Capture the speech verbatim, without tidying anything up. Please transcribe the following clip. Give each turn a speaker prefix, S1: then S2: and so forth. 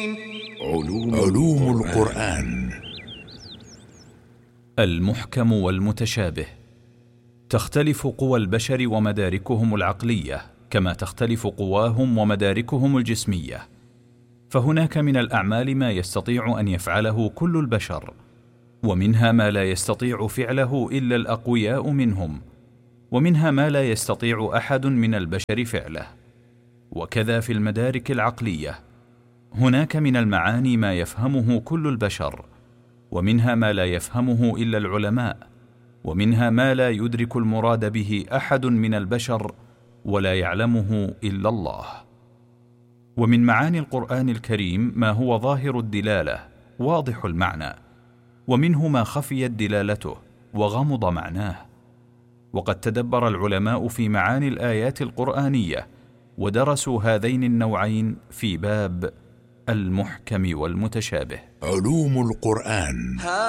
S1: علوم, علوم القرآن.
S2: المحكم والمتشابه. تختلف قوى البشر ومداركهم العقلية كما تختلف قواهم ومداركهم الجسمية، فهناك من الأعمال ما يستطيع أن يفعله كل البشر، ومنها ما لا يستطيع فعله إلا الأقوياء منهم، ومنها ما لا يستطيع أحد من البشر فعله. وكذا في المدارك العقلية، هناك من المعاني ما يفهمه كل البشر، ومنها ما لا يفهمه إلا العلماء، ومنها ما لا يدرك المراد به أحد من البشر ولا يعلمه إلا الله. ومن معاني القرآن الكريم ما هو ظاهر الدلالة واضح المعنى، ومنه ما خفيت دلالته وغمض معناه. وقد تدبر العلماء في معاني الآيات القرآنية ودرسوا هذين النوعين في باب المحكم والمتشابه.
S1: علوم القرآن.